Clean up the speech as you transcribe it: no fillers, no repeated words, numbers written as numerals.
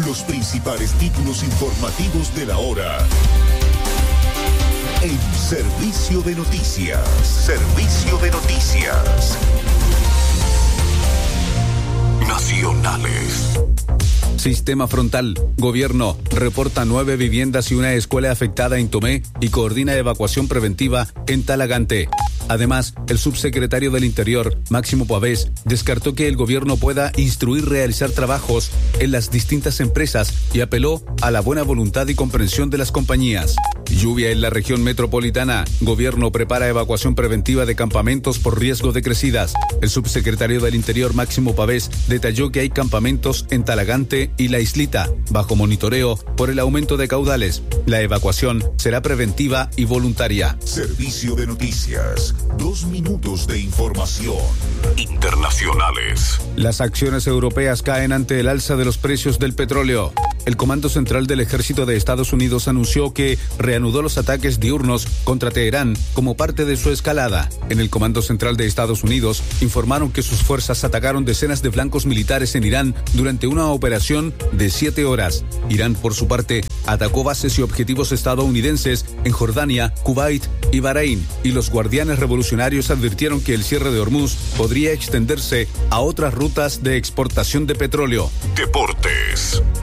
Los principales títulos informativos de la hora. En Servicio de Noticias. Servicio de Noticias. Nacionales. Sistema frontal. Gobierno reporta 9 viviendas y una escuela afectada en Tomé y coordina evacuación preventiva en Talagante. Además, el subsecretario del Interior, Máximo Pavés, descartó que el gobierno pueda instruir realizar trabajos en las distintas empresas y apeló a la buena voluntad y comprensión de las compañías. Lluvia en la región metropolitana. Gobierno prepara evacuación preventiva de campamentos por riesgo de crecidas. El subsecretario del Interior, Máximo Pavés, detalló que hay campamentos en Talagante y La Islita, bajo monitoreo por el aumento de caudales. La evacuación será preventiva y voluntaria. Servicio de Noticias. 2 minutos de información. Internacionales. Las acciones europeas caen ante el alza de los precios del petróleo. El Comando Central del Ejército de Estados Unidos anunció que reanudó los ataques diurnos contra Teherán como parte de su escalada. En el Comando Central de Estados Unidos informaron que sus fuerzas atacaron decenas de flancos militares en Irán durante una operación de 7 horas. Irán, por su parte, atacó bases y objetivos estadounidenses en Jordania, Kuwait y Bahrein, y los guardianes revolucionarios advirtieron que el cierre de Hormuz podría extenderse a otras rutas de exportación de petróleo. Deportes.